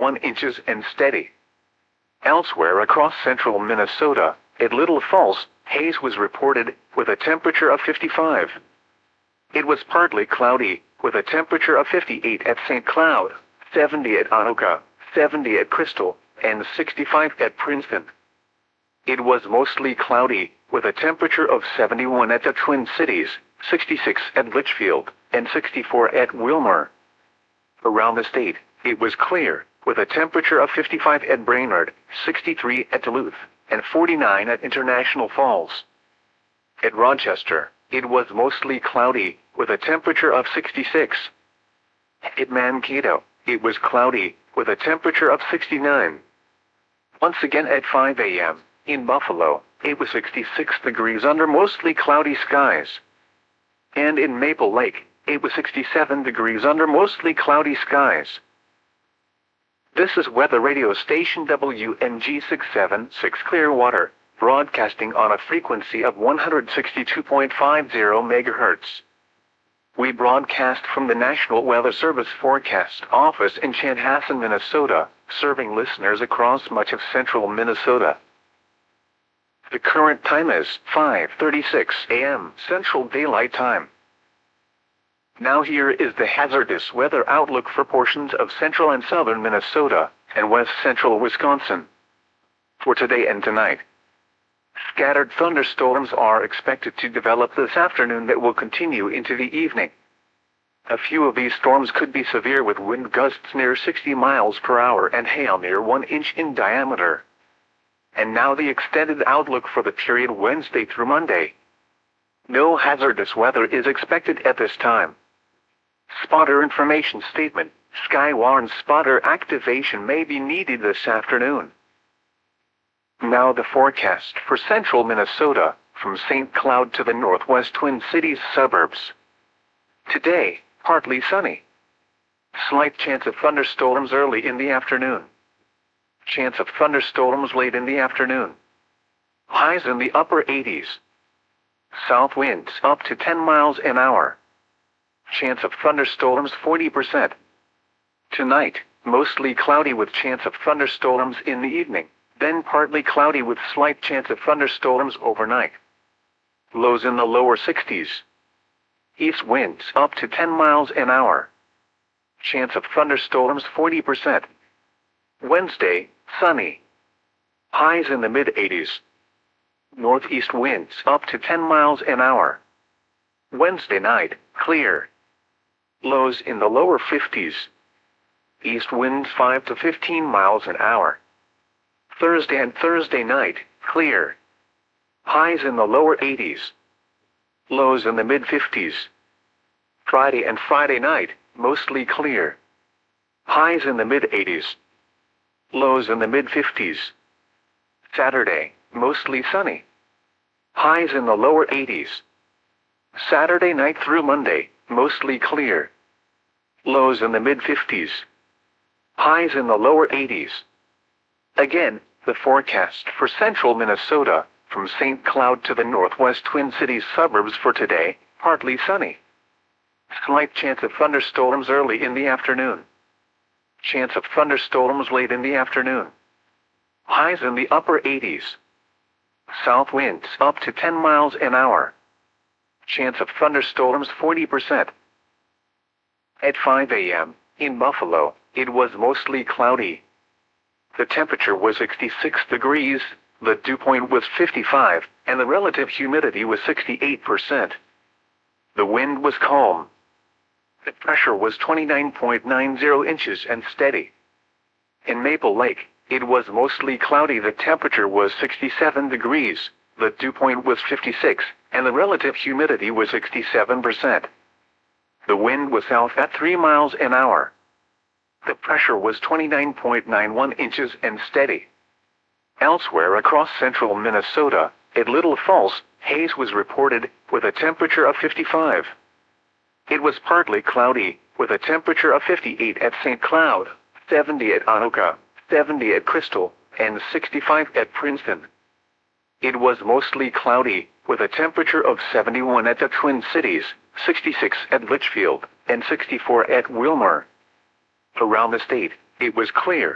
1 inches and steady. Elsewhere across central Minnesota, at Little Falls, haze was reported, with a temperature of 55. It was partly cloudy, with a temperature of 58 at St. Cloud, 70 at Anoka, 70 at Crystal, and 65 at Princeton. It was mostly cloudy, with a temperature of 71 at the Twin Cities, 66 at Litchfield, and 64 at Wilmer. Around the state, it was clear, with a temperature of 55 at Brainerd, 63 at Duluth, and 49 at International Falls. At Rochester, it was mostly cloudy, with a temperature of 66. At Mankato, it was cloudy, with a temperature of 69. Once again at 5 a.m., in Buffalo, it was 66 degrees under mostly cloudy skies. And in Maple Lake, it was 67 degrees under mostly cloudy skies. This is weather radio station WNG 676 Clearwater, broadcasting on a frequency of 162.50 MHz. We broadcast from the National Weather Service Forecast Office in Chanhassen, Minnesota, serving listeners across much of central Minnesota. The current time is 5:36 a.m. Central Daylight Time. Now here is the hazardous weather outlook for portions of central and southern Minnesota and west central Wisconsin. For today and tonight, scattered thunderstorms are expected to develop this afternoon that will continue into the evening. A few of these storms could be severe with wind gusts near 60 miles per hour and hail near 1 inch in diameter. And now the extended outlook for the period Wednesday through Monday. No hazardous weather is expected at this time. Spotter information statement: Skywarn spotter activation may be needed this afternoon. Now the forecast for central Minnesota, from St. Cloud to the northwest Twin Cities suburbs. Today, partly sunny. Slight chance of thunderstorms early in the afternoon. Chance of thunderstorms late in the afternoon. Highs in the upper 80s. South winds up to 10 miles an hour. Chance of thunderstorms 40%. Tonight, mostly cloudy with chance of thunderstorms in the evening, then partly cloudy with slight chance of thunderstorms overnight. Lows in the lower 60s. East winds up to 10 miles an hour. Chance of thunderstorms 40%. Wednesday, sunny. Highs in the mid-80s. Northeast winds up to 10 miles an hour. Wednesday night, clear. Lows in the lower 50s. East winds 5 to 15 miles an hour. Thursday and Thursday night, clear. Highs in the lower 80s. Lows in the mid-50s. Friday and Friday night, mostly clear. Highs in the mid-80s. Lows in the mid-50s. Saturday, mostly sunny. Highs in the lower 80s. Saturday night through Monday, mostly clear. Lows in the mid-50s. Highs in the lower 80s. Again, the forecast for central Minnesota, from St. Cloud to the northwest Twin Cities suburbs for today, partly sunny. Slight chance of thunderstorms early in the afternoon. Chance of thunderstorms late in the afternoon. Highs in the upper 80s. South winds up to 10 miles an hour. Chance of thunderstorms 40%. At 5 a.m., in Buffalo, it was mostly cloudy. The temperature was 66 degrees, the dew point was 55, and the relative humidity was 68%. The wind was calm. The pressure was 29.90 inches and steady. In Maple Lake, it was mostly cloudy. The temperature was 67 degrees, the dew point was 56, and the relative humidity was 67%. The wind was south at 3 miles an hour. The pressure was 29.91 inches and steady. Elsewhere across central Minnesota, at Little Falls, haze was reported, with a temperature of 55. It was partly cloudy, with a temperature of 58 at St. Cloud, 70 at Anoka, 70 at Crystal, and 65 at Princeton. It was mostly cloudy, with a temperature of 71 at the Twin Cities, 66 at Litchfield, and 64 at Wilmer. Around the state, it was clear.